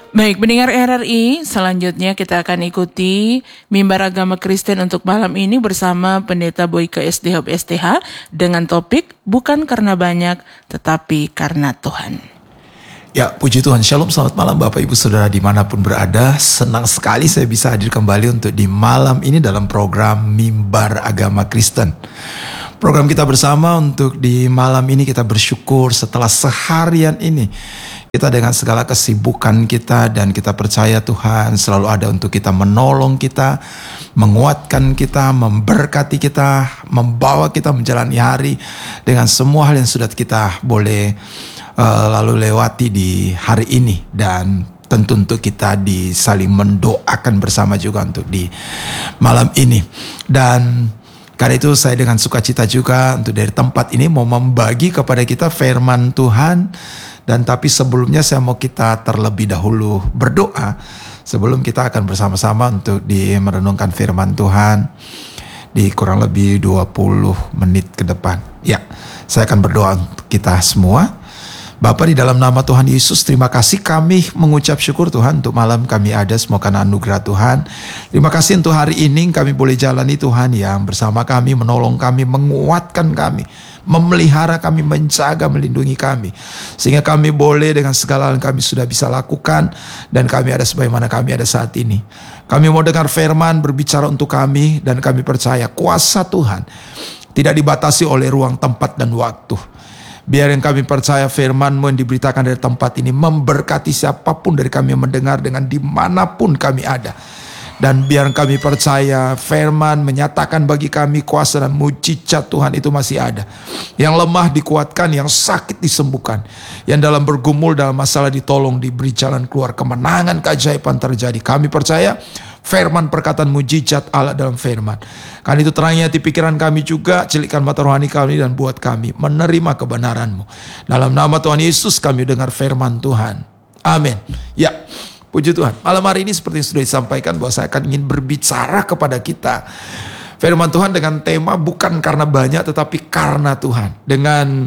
Baik, pendengar RRI, selanjutnya kita akan ikuti Mimbar Agama Kristen untuk malam ini bersama Pendeta Boyke SDH STH dengan topik Bukan Karena Banyak, Tetapi Karena Tuhan. Ya, puji Tuhan. Shalom, selamat malam Bapak Ibu Saudara dimanapun berada. Senang sekali saya bisa hadir kembali untuk di malam ini dalam program Mimbar Agama Kristen. Program kita bersama untuk di malam ini kita bersyukur setelah seharian ini kita dengan segala kesibukan kita dan kita percaya Tuhan selalu ada untuk kita, menolong kita, menguatkan kita, memberkati kita, membawa kita menjalani hari dengan semua hal yang sudah kita boleh lalu lewati di hari ini. Dan tentu untuk kita saling mendoakan bersama juga untuk di malam ini. Dan karena itu saya dengan sukacita juga untuk dari tempat ini mau membagi kepada kita firman Tuhan. Dan tapi sebelumnya saya mau kita terlebih dahulu berdoa sebelum kita akan bersama-sama untuk merenungkan firman Tuhan di kurang lebih 20 menit ke depan. Ya, saya akan berdoa untuk kita semua. Bapa, di dalam nama Tuhan Yesus, terima kasih kami mengucap syukur Tuhan untuk malam kami ada semua karena anugerah Tuhan. Terima kasih untuk hari ini kami boleh jalani Tuhan yang bersama kami, menolong kami, menguatkan kami, memelihara kami, menjaga, melindungi kami. Sehingga kami boleh dengan segala hal yang kami sudah bisa lakukan dan kami ada sebagaimana kami ada saat ini. Kami mau dengar firman berbicara untuk kami dan kami percaya kuasa Tuhan tidak dibatasi oleh ruang, tempat, dan waktu. Biar yang kami percaya firman-Mu yang diberitakan dari tempat ini memberkati siapapun dari kami yang mendengar dengan dimanapun kami ada. Dan biar kami percaya firman menyatakan bagi kami kuasa dan mujizat Tuhan itu masih ada. Yang lemah dikuatkan, yang sakit disembuhkan. Yang dalam bergumul dalam masalah ditolong, diberi jalan keluar, kemenangan, keajaiban terjadi. Kami percaya firman perkataan mujizat Allah dalam firman. Karena itu terangnya di pikiran kami juga, celikkan mata rohani kami dan buat kami menerima kebenaran-Mu. Dalam nama Tuhan Yesus kami dengar firman Tuhan. Amin. Ya, puji Tuhan. Malam hari ini seperti yang sudah disampaikan bahwa saya akan ingin berbicara kepada kita firman Tuhan dengan tema bukan karena banyak tetapi karena Tuhan. Dengan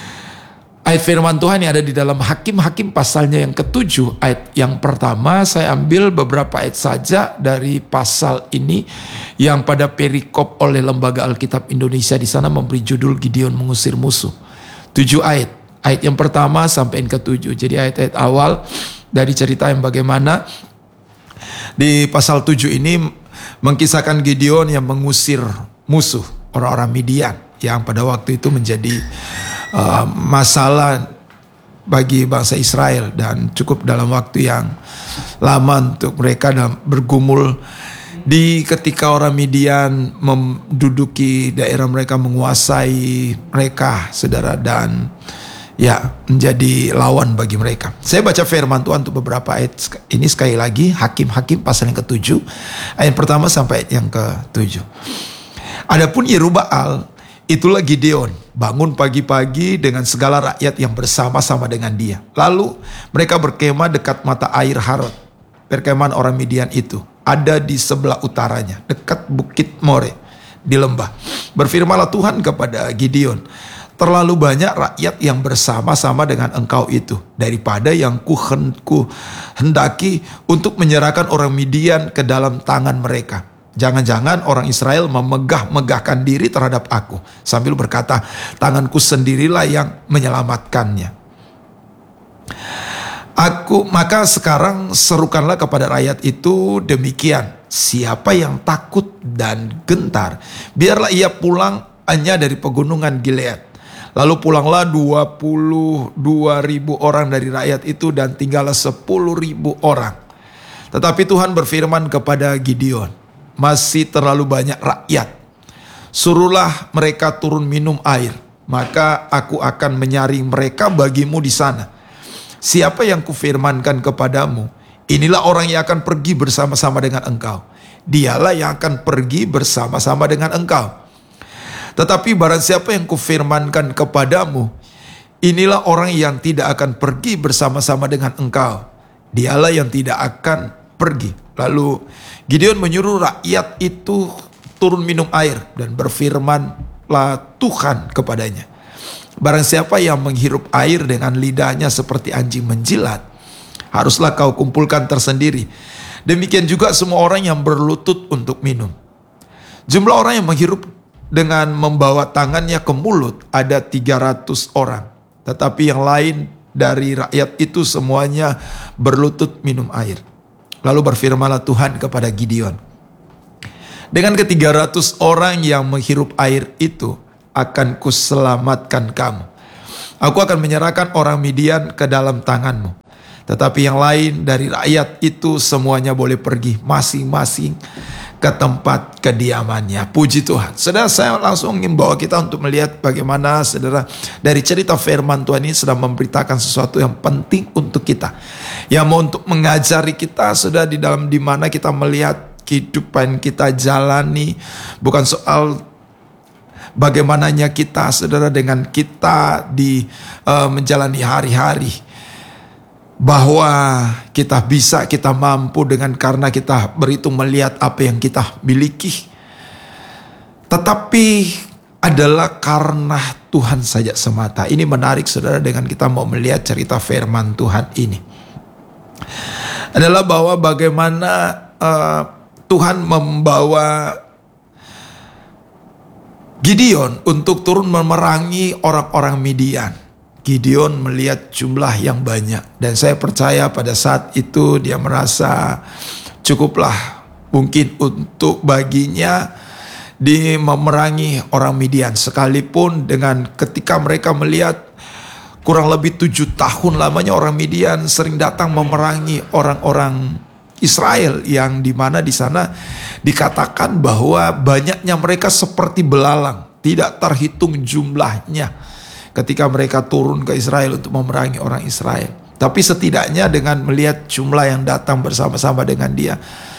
ayat firman Tuhan yang ada di dalam Hakim-Hakim pasalnya yang ke-7. Ayat yang pertama saya ambil beberapa ayat saja dari pasal ini yang pada perikop oleh Lembaga Alkitab Indonesia di sana memberi judul Gideon mengusir musuh. 7 ayat. Ayat yang pertama sampai yang ke-7. Jadi ayat-ayat awal dari cerita yang bagaimana di pasal 7 ini mengkisahkan Gideon yang mengusir musuh orang-orang Midian yang pada waktu itu menjadi masalah bagi bangsa Israel dan cukup dalam waktu yang lama untuk mereka bergumul di ketika orang Midian menduduki daerah mereka, menguasai mereka, saudara, dan ya menjadi lawan bagi mereka. Saya baca firman Tuhan untuk beberapa ayat ini sekali lagi. Hakim-Hakim pasal yang ke-7 ayat pertama sampai ayat yang ke-7. Adapun Yerubbaal, itulah Gideon, bangun pagi-pagi dengan segala rakyat yang bersama-sama dengan dia. Lalu mereka berkemah dekat mata air Harod. Perkemahan orang Midian itu ada di sebelah utaranya, dekat bukit More, di lembah. Berfirmanlah Tuhan kepada Gideon, terlalu banyak rakyat yang bersama-sama dengan engkau itu, daripada yang ku hendaki untuk menyerahkan orang Midian ke dalam tangan mereka. Jangan-jangan orang Israel memegah-megahkan diri terhadap aku, sambil berkata, tanganku sendirilah yang menyelamatkannya. Maka sekarang serukanlah kepada rakyat itu demikian, siapa yang takut dan gentar, biarlah ia pulang hanya dari pegunungan Gilead. Lalu pulanglah 22.000 orang dari rakyat itu dan tinggallah 10.000 orang. Tetapi Tuhan berfirman kepada Gideon, masih terlalu banyak rakyat. Suruhlah mereka turun minum air, maka aku akan menyaring mereka bagimu di sana. Siapa yang kufirmankan kepadamu, inilah orang yang akan pergi bersama-sama dengan engkau. Dialah yang akan pergi bersama-sama dengan engkau. Tetapi barang siapa yang kufirmankan kepadamu, inilah orang yang tidak akan pergi bersama-sama dengan engkau. Dialah yang tidak akan pergi. Lalu Gideon menyuruh rakyat itu turun minum air dan berfirmanlah Tuhan kepadanya, barang siapa yang menghirup air dengan lidahnya seperti anjing menjilat, haruslah kau kumpulkan tersendiri. Demikian juga semua orang yang berlutut untuk minum. Jumlah orang yang menghirup dengan membawa tangannya ke mulut ada 300 orang. Tetapi yang lain dari rakyat itu semuanya berlutut minum air. Lalu berfirmanlah Tuhan kepada Gideon, dengan ke-300 orang yang menghirup air itu akan kuselamatkan kamu. Aku akan menyerahkan orang Midian ke dalam tanganmu. Tetapi yang lain dari rakyat itu semuanya boleh pergi masing-masing ke tempat kediamannya. Puji Tuhan. Saudara, saya langsung ingin bawa kita untuk melihat bagaimana saudara dari cerita firman Tuhan ini sedang memberitakan sesuatu yang penting untuk kita. Yang mau untuk mengajari kita saudara di dalam dimana kita melihat kehidupan kita jalani. Bukan soal bagaimananya kita saudara dengan kita di menjalani hari-hari. Bahwa kita bisa, kita mampu dengan karena kita berhitung melihat apa yang kita miliki. Tetapi adalah karena Tuhan saja semata. Ini menarik saudara dengan kita mau melihat cerita firman Tuhan ini. Adalah bahwa bagaimana Tuhan membawa Gideon untuk turun memerangi orang-orang Midian. Gideon melihat jumlah yang banyak. Dan saya percaya pada saat itu dia merasa cukuplah mungkin untuk baginya di memerangi orang Midian. Sekalipun dengan ketika mereka melihat kurang lebih 7 tahun lamanya orang Midian sering datang memerangi orang-orang Israel. Yang dimana di sana dikatakan bahwa banyaknya mereka seperti belalang. Tidak terhitung jumlahnya. Ketika mereka turun ke Israel untuk memerangi orang Israel. Tapi setidaknya dengan melihat jumlah yang datang bersama-sama dengan dia.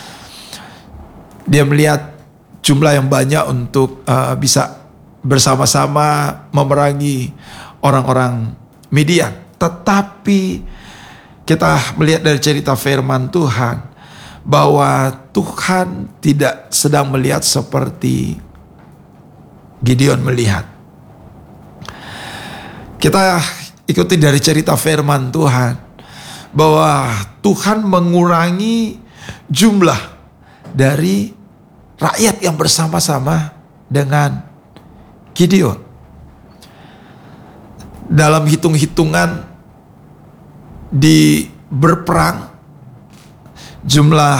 Dia melihat jumlah yang banyak untuk bisa bersama-sama memerangi orang-orang Midian. Tetapi kita melihat dari cerita firman Tuhan. Bahwa Tuhan tidak sedang melihat seperti Gideon melihat. Kita ikuti dari cerita firman Tuhan bahwa Tuhan mengurangi jumlah dari rakyat yang bersama-sama dengan Gideon. Dalam hitung-hitungan di berperang jumlah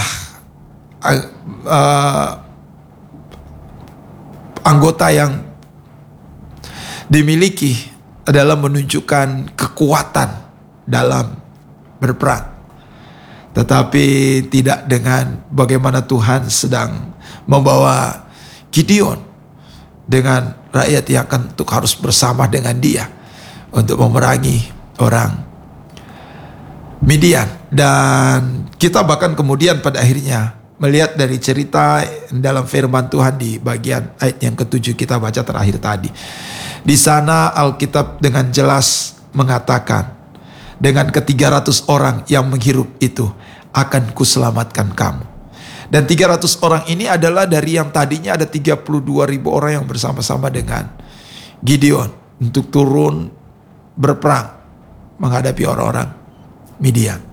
anggota yang dimiliki adalah menunjukkan kekuatan dalam berperang. Tetapi tidak dengan bagaimana Tuhan sedang membawa Gideon dengan rakyat yang akan untuk harus bersama dengan dia untuk memerangi orang Midian. Dan kita bahkan kemudian pada akhirnya melihat dari cerita dalam firman Tuhan di bagian ayat yang ke-7 kita baca terakhir tadi. Di sana Alkitab dengan jelas mengatakan, dengan ke-300 orang yang menghirup itu akan kuselamatkan kamu. Dan 300 orang ini adalah dari yang tadinya ada 32.000 orang yang bersama-sama dengan Gideon untuk turun berperang menghadapi orang-orang Midian.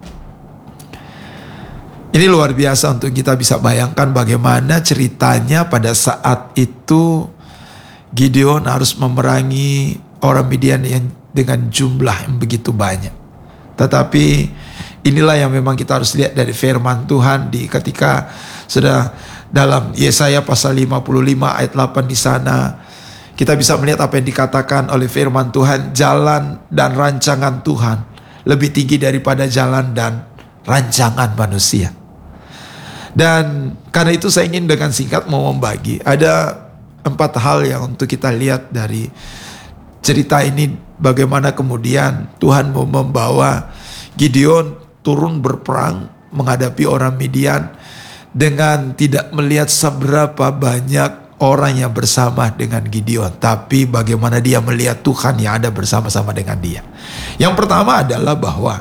Ini luar biasa untuk kita bisa bayangkan bagaimana ceritanya pada saat itu Gideon harus memerangi orang Midian yang dengan jumlah yang begitu banyak. Tetapi inilah yang memang kita harus lihat dari firman Tuhan di ketika sudah dalam Yesaya pasal 55 ayat 8 di sana kita bisa melihat apa yang dikatakan oleh firman Tuhan, jalan dan rancangan Tuhan lebih tinggi daripada jalan dan rancangan manusia. Dan karena itu saya ingin dengan singkat mau membagi. Ada 4 hal yang untuk kita lihat dari cerita ini. Bagaimana kemudian Tuhan mau membawa Gideon turun berperang menghadapi orang Midian. Dengan tidak melihat seberapa banyak orang yang bersama dengan Gideon. Tapi bagaimana dia melihat Tuhan yang ada bersama-sama dengan dia. Yang pertama adalah bahwa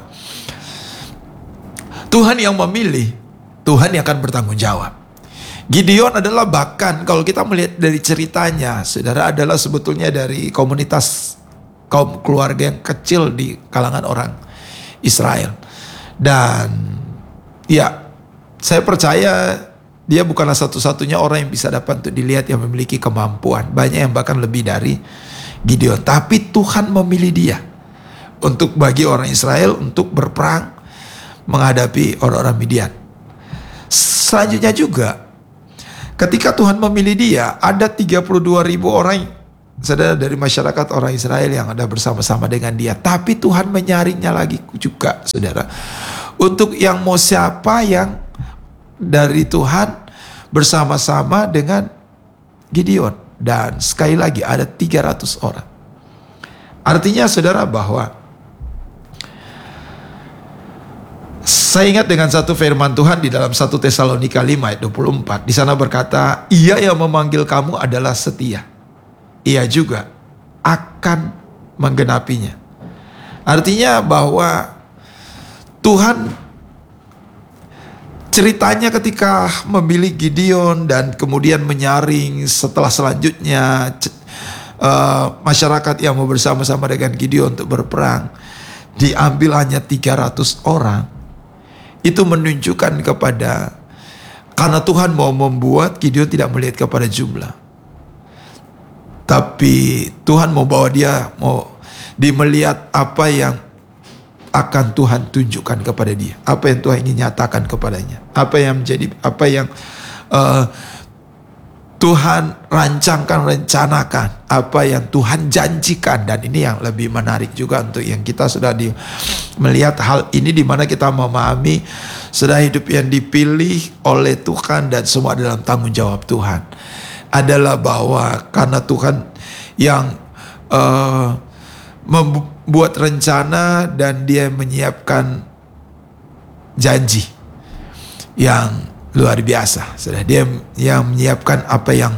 Tuhan yang memilih, Tuhan yang akan bertanggung jawab. Gideon adalah bahkan kalau kita melihat dari ceritanya, saudara, adalah sebetulnya dari komunitas kaum keluarga yang kecil di kalangan orang Israel. Dan ya, saya percaya dia bukanlah satu-satunya orang yang bisa dapat untuk dilihat yang memiliki kemampuan. Banyak yang bahkan lebih dari Gideon. Tapi Tuhan memilih dia untuk bagi orang Israel untuk berperang menghadapi orang-orang Midian. Selanjutnya juga, ketika Tuhan memilih dia, ada 32.000 orang, saudara, dari masyarakat orang Israel yang ada bersama-sama dengan dia. Tapi Tuhan menyaringnya lagi juga, saudara. Untuk yang mau siapa yang dari Tuhan bersama-sama dengan Gideon. Dan sekali lagi ada 300 orang. Artinya, saudara, bahwa saya ingat dengan satu firman Tuhan di dalam 1 Tesalonika 5 ayat 24. Di sana berkata, Ia yang memanggil kamu adalah setia. Ia juga akan menggenapinya. Artinya bahwa Tuhan ceritanya ketika memilih Gideon dan kemudian menyaring setelah selanjutnya masyarakat yang mau bersama-sama dengan Gideon untuk berperang, diambil hanya 300 orang. Itu menunjukkan kepada, karena Tuhan mau membuat Gideon tidak melihat kepada jumlah, tapi Tuhan mau bawa dia, mau melihat apa yang akan Tuhan tunjukkan kepada dia, apa yang Tuhan ingin nyatakan kepadanya, apa yang Tuhan rancangkan, rencanakan, apa yang Tuhan janjikan. Dan ini yang lebih menarik juga untuk yang kita sudah melihat hal ini, di mana kita memahami sudah hidup yang dipilih oleh Tuhan dan semua dalam tanggung jawab Tuhan, adalah bahwa karena Tuhan yang membuat rencana dan dia menyiapkan janji yang luar biasa. Sudah dia yang menyiapkan apa yang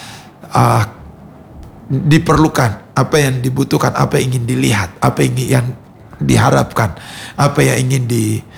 diperlukan, apa yang dibutuhkan, apa yang ingin dilihat, apa yang diharapkan, apa yang ingin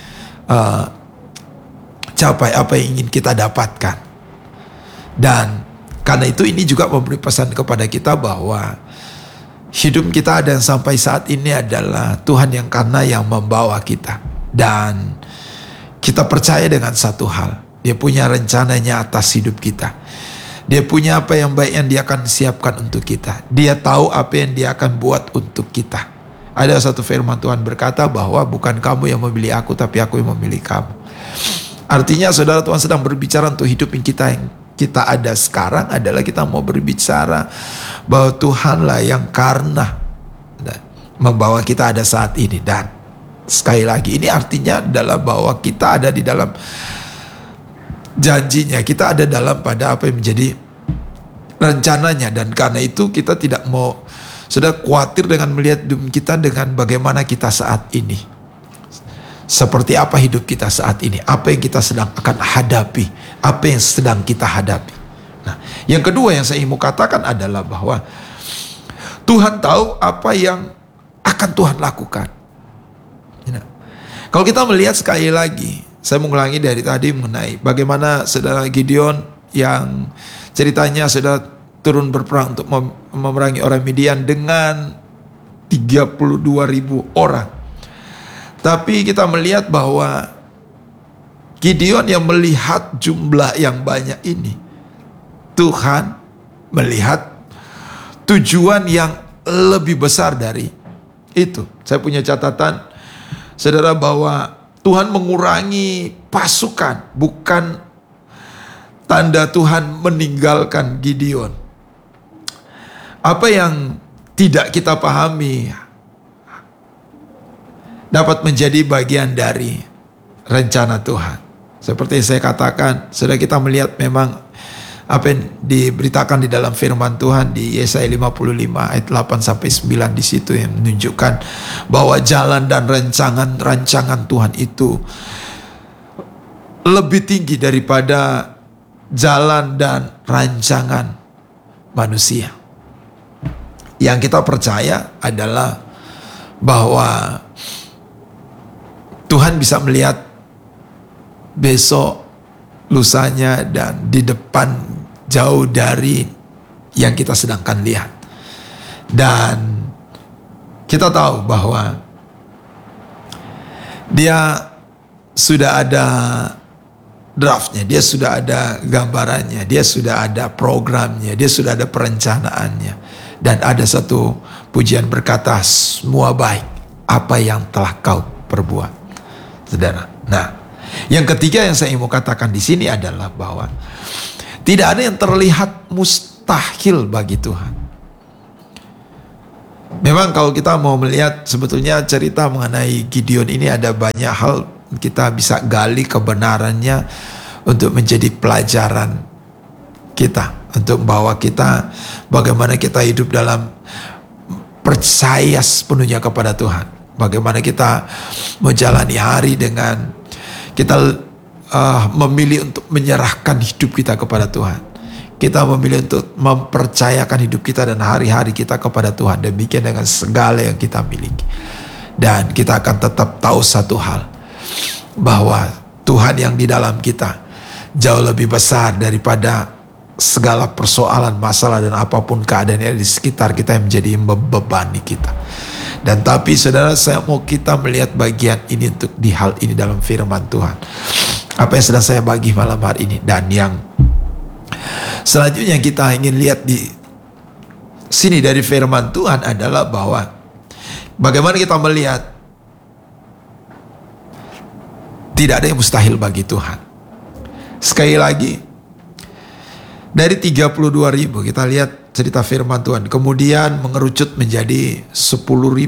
dicapai, apa yang ingin kita dapatkan. Dan karena itu ini juga memberi pesan kepada kita bahwa hidup kita dan sampai saat ini adalah Tuhan yang membawa kita. Dan kita percaya dengan satu hal, Dia punya rencananya atas hidup kita. Dia punya apa yang baik yang Dia akan siapkan untuk kita. Dia tahu apa yang Dia akan buat untuk kita. Ada satu firman Tuhan berkata bahwa bukan kamu yang memilih aku, tapi aku yang memilih kamu. Artinya, saudara, Tuhan sedang berbicara untuk hidup yang kita ada sekarang adalah kita mau berbicara bahwa Tuhanlah yang karena membawa kita ada saat ini. Dan sekali lagi, ini artinya adalah bahwa kita ada di dalam janjinya, kita ada dalam pada apa yang menjadi rencananya. Dan karena itu kita tidak mau sudah khawatir dengan melihat hidup kita dengan bagaimana kita saat ini, seperti apa hidup kita saat ini, apa yang kita sedang akan hadapi, apa yang sedang kita hadapi. Nah, yang kedua yang saya ingin katakan adalah bahwa Tuhan tahu apa yang akan Tuhan lakukan. Kalau kita melihat sekali lagi, saya mengulangi dari tadi mengenai bagaimana saudara Gideon yang ceritanya sudah turun berperang untuk memerangi orang Midian dengan 32.000 orang. Tapi kita melihat bahwa Gideon yang melihat jumlah yang banyak ini, Tuhan melihat tujuan yang lebih besar dari itu. Saya punya catatan, saudara, bahwa Tuhan mengurangi pasukan, bukan tanda Tuhan meninggalkan Gideon. Apa yang tidak kita pahami dapat menjadi bagian dari rencana Tuhan. Seperti saya katakan, sudah kita melihat memang apa yang diberitakan di dalam firman Tuhan di Yesaya 55 ayat 8-9 di situ yang menunjukkan bahwa jalan dan rancangan Tuhan itu lebih tinggi daripada jalan dan rancangan manusia. Yang kita percaya adalah bahwa Tuhan bisa melihat besok, lusanya, dan di depan jauh dari yang kita sedangkan lihat. Dan kita tahu bahwa Dia sudah ada draftnya, dia sudah ada gambarannya, dia sudah ada programnya, dia sudah ada perencanaannya. Dan ada satu pujian berkata, semua baik apa yang telah kau perbuat, saudara. Nah, yang ketiga yang saya mau katakan di sini adalah bahwa tidak ada yang terlihat mustahil bagi Tuhan. Memang kalau kita mau melihat sebetulnya cerita mengenai Gideon ini ada banyak hal kita bisa gali kebenarannya untuk menjadi pelajaran kita, untuk membawa kita bagaimana kita hidup dalam percaya sepenuhnya kepada Tuhan, bagaimana kita menjalani hari dengan kita memilih untuk menyerahkan hidup kita kepada Tuhan. Kita memilih untuk mempercayakan hidup kita dan hari-hari kita kepada Tuhan. Demikian dengan segala yang kita miliki. Dan kita akan tetap tahu satu hal, bahwa Tuhan yang di dalam kita jauh lebih besar daripada segala persoalan, masalah, dan apapun keadaan yang di sekitar kita yang menjadi membebani kita. Dan tapi saudara, saya mau kita melihat bagian ini untuk di hal ini dalam firman Tuhan. Apa yang sedang saya bagi malam hari ini. Dan yang selanjutnya kita ingin lihat di sini dari firman Tuhan adalah bahwa bagaimana kita melihat tidak ada yang mustahil bagi Tuhan. Sekali lagi, dari 32.000 kita lihat cerita firman Tuhan, kemudian mengerucut menjadi 10.000.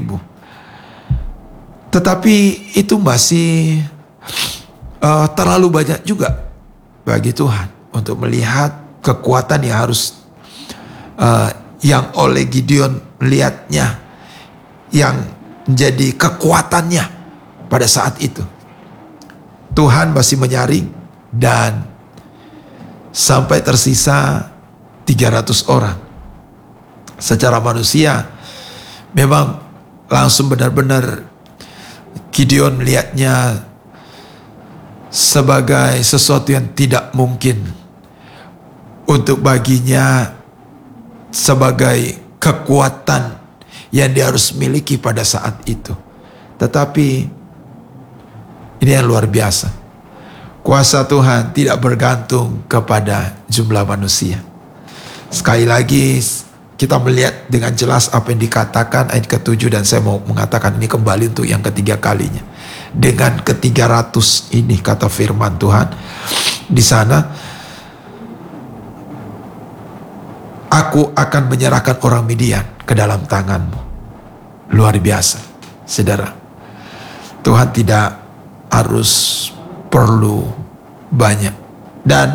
Tetapi itu masih terlalu banyak juga bagi Tuhan untuk melihat kekuatan yang harus yang oleh Gideon melihatnya, yang menjadi kekuatannya pada saat itu. Tuhan masih menyaring dan sampai tersisa 300 orang. Secara manusia memang langsung benar-benar Gideon melihatnya sebagai sesuatu yang tidak mungkin untuk baginya, sebagai kekuatan yang dia harus miliki pada saat itu. Tetapi ini yang luar biasa. Kuasa Tuhan tidak bergantung kepada jumlah manusia. Sekali lagi kita melihat dengan jelas apa yang dikatakan ayat ke-7, dan saya mau mengatakan ini kembali untuk yang ketiga kalinya. Dengan ke-300 ini kata firman Tuhan di sana, aku akan menyerahkan orang Midian ke dalam tanganmu. Luar biasa, saudara. Tuhan tidak harus perlu banyak. Dan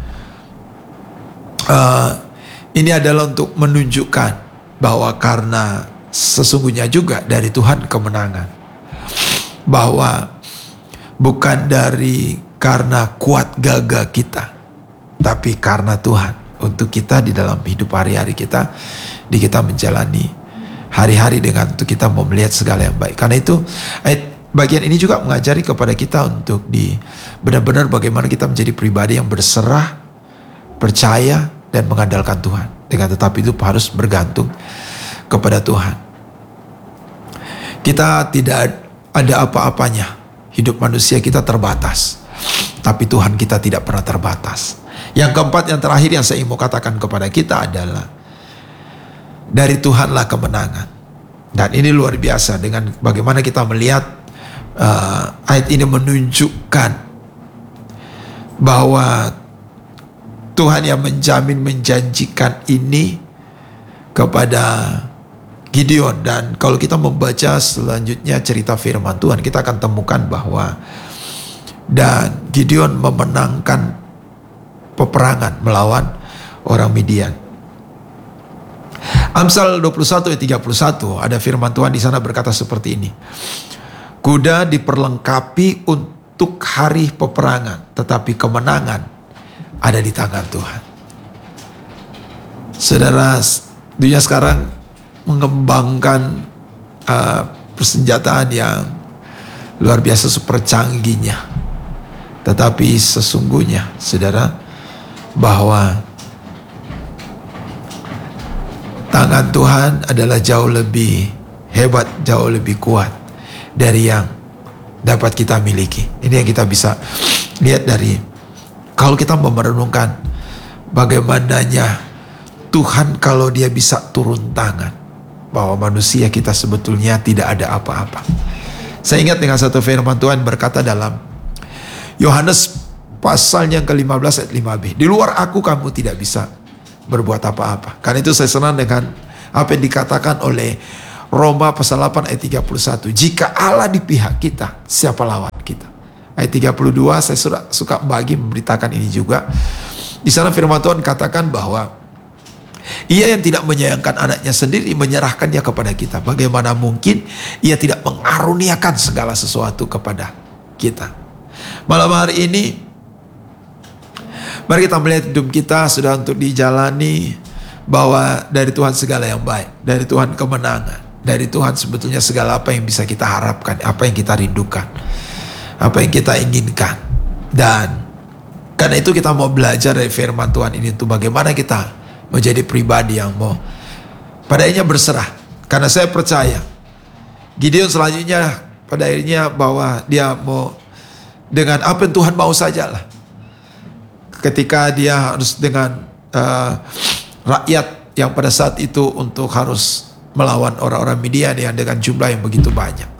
ini adalah untuk menunjukkan bahwa karena sesungguhnya juga dari Tuhan kemenangan. Bahwa bukan dari karena kuat gagah kita, tapi karena Tuhan. Untuk kita di dalam hidup hari-hari kita, kita menjalani hari-hari dengan untuk kita mau melihat segala yang baik. Karena itu bagian ini juga mengajari kepada kita untuk benar-benar bagaimana kita menjadi pribadi yang berserah, percaya, dan mengandalkan Tuhan. Dengan tetapi itu harus bergantung kepada Tuhan. Kita tidak ada apa-apanya. Hidup manusia kita terbatas, tapi Tuhan kita tidak pernah terbatas. Yang keempat, yang terakhir yang saya mau katakan kepada kita adalah dari Tuhanlah kemenangan. Dan ini luar biasa dengan bagaimana kita melihat ayat ini menunjukkan bahwa Tuhan yang menjanjikan ini kepada Gideon. Dan kalau kita membaca selanjutnya cerita firman Tuhan, kita akan temukan bahwa dan Gideon memenangkan peperangan melawan orang Midian. Amsal 21 ayat 31 ada firman Tuhan di sana berkata seperti ini. Kuda diperlengkapi untuk hari peperangan, tetapi kemenangan ada di tangan Tuhan. Saudara, dunia sekarang mengembangkan persenjataan yang luar biasa super canggihnya. Tetapi sesungguhnya, saudara, bahwa tangan Tuhan adalah jauh lebih hebat, jauh lebih kuat dari yang dapat kita miliki. Ini yang kita bisa lihat dari kalau kita merenungkan bagaimananya Tuhan kalau dia bisa turun tangan, bahwa manusia kita sebetulnya tidak ada apa-apa. Saya ingat dengan satu firman Tuhan berkata dalam Yohanes pasal yang ke-15 ayat 5b, di luar aku kamu tidak bisa berbuat apa-apa. Karena itu saya senang dengan apa yang dikatakan oleh Roma pasal 8 ayat 31. Jika Allah di pihak kita, siapa lawan kita? Ayat 32 saya suka memberitakan ini juga. Di sana firman Tuhan katakan bahwa Ia yang tidak menyayangkan anaknya sendiri menyerahkannya kepada kita. Bagaimana mungkin Ia tidak mengaruniakan segala sesuatu kepada kita? Malam hari ini mari kita melihat hidup kita sudah untuk dijalani bahwa dari Tuhan segala yang baik, dari Tuhan kemenangan. Dari Tuhan sebetulnya segala apa yang bisa kita harapkan, apa yang kita rindukan, apa yang kita inginkan. Dan karena itu kita mau belajar dari firman Tuhan ini untuk bagaimana kita menjadi pribadi yang mau pada akhirnya berserah. Karena saya percaya Gideon selanjutnya pada akhirnya bahwa dia mau dengan apa yang Tuhan mau sajalah. Ketika dia harus dengan rakyat yang pada saat itu untuk harus melawan orang-orang Midian yang dengan jumlah yang begitu banyak.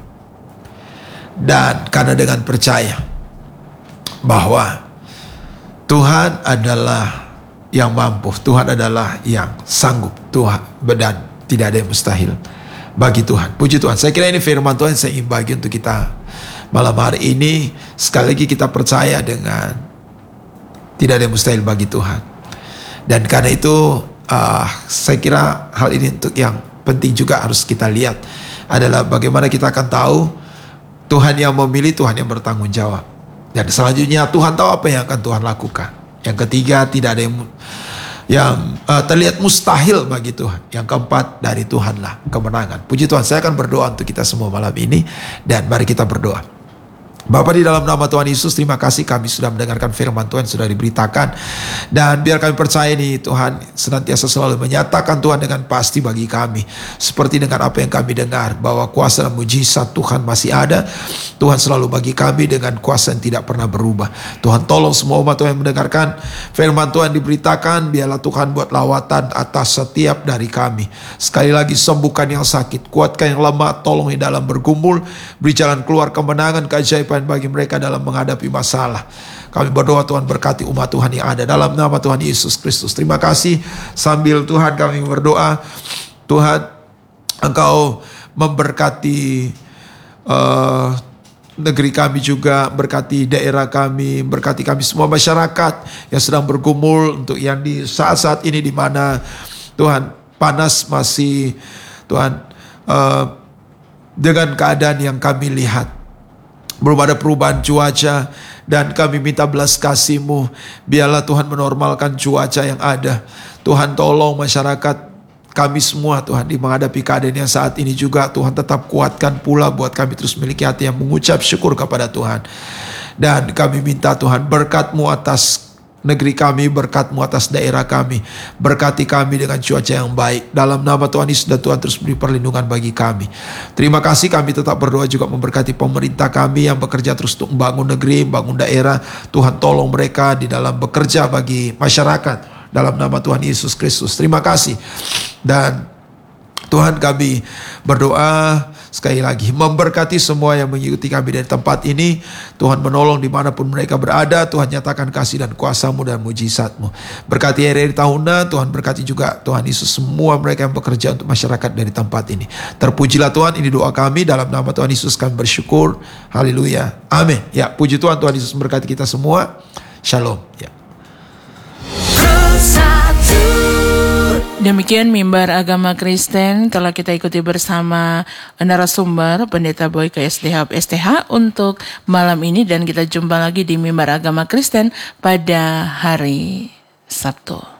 Dan karena dengan percaya bahwa Tuhan adalah yang mampu, Tuhan adalah yang sanggup, Tuhan, dan tidak ada yang mustahil bagi Tuhan. Puji Tuhan. Saya kira ini firman Tuhan saya ingin bagi untuk kita malam hari ini. Sekali lagi kita percaya dengan tidak ada yang mustahil bagi Tuhan. Dan karena itu saya kira hal ini untuk yang penting juga harus kita lihat adalah bagaimana kita akan tahu Tuhan yang memilih, Tuhan yang bertanggung jawab. Dan selanjutnya Tuhan tahu apa yang akan Tuhan lakukan. Yang ketiga, tidak ada yang terlihat mustahil bagi Tuhan. Yang keempat, dari Tuhanlah kemenangan. Puji Tuhan. Saya akan berdoa untuk kita semua malam ini, dan mari kita berdoa. Bapa, di dalam nama Tuhan Yesus, terima kasih kami sudah mendengarkan firman Tuhan, sudah diberitakan. Dan biar kami percaya nih Tuhan senantiasa selalu menyatakan Tuhan dengan pasti bagi kami. Seperti dengan apa yang kami dengar, bahwa kuasa dan mujizat Tuhan masih ada. Tuhan selalu bagi kami dengan kuasa yang tidak pernah berubah. Tuhan tolong semua umat Tuhan yang mendengarkan firman Tuhan diberitakan. Biarlah Tuhan buat lawatan atas setiap dari kami. Sekali lagi sembuhkan yang sakit, kuatkan yang lemah, tolong di dalam bergumul, beri jalan keluar kemenangan, keajaiban bagi mereka dalam menghadapi masalah. Kami berdoa Tuhan berkati umat Tuhan yang ada dalam nama Tuhan Yesus Kristus. Terima kasih. Sambil Tuhan kami berdoa, Tuhan Engkau memberkati negeri kami juga, berkati daerah kami, berkati kami semua masyarakat yang sedang bergumul untuk yang di saat-saat ini di mana Tuhan panas masih Tuhan dengan keadaan yang kami lihat. Belum ada perubahan cuaca, dan kami minta belas kasih-Mu. Biarlah Tuhan menormalkan cuaca yang ada. Tuhan tolong masyarakat kami semua Tuhan di menghadapi keadaan yang saat ini juga. Tuhan tetap kuatkan pula buat kami terus memiliki hati yang mengucap syukur kepada Tuhan. Dan kami minta Tuhan berkat-Mu atas negeri kami, berkat-Mu atas daerah kami. Berkati kami dengan cuaca yang baik. Dalam nama Tuhan Yesus, dan Tuhan terus beri perlindungan bagi kami. Terima kasih, kami tetap berdoa juga memberkati pemerintah kami yang bekerja terus untuk membangun negeri, membangun daerah. Tuhan tolong mereka di dalam bekerja bagi masyarakat. Dalam nama Tuhan Yesus Kristus. Terima kasih. Dan Tuhan kami berdoa sekali lagi memberkati semua yang mengikuti kami dari tempat ini. Tuhan menolong dimanapun mereka berada. Tuhan nyatakan kasih dan kuasa-Mu dan mujizat-Mu. Berkati hari tahunnya. Tuhan berkati juga Tuhan Yesus semua mereka yang bekerja untuk masyarakat dari tempat ini. Terpujilah Tuhan, ini doa kami dalam nama Tuhan Yesus kami bersyukur. Haleluya. Amin. Ya, puji Tuhan, Tuhan Yesus memberkati kita semua. Shalom. Ya. Demikian Mimbar Agama Kristen telah kita ikuti bersama narasumber Pendeta Boyke SDH untuk malam ini, dan kita jumpa lagi di Mimbar Agama Kristen pada hari Sabtu.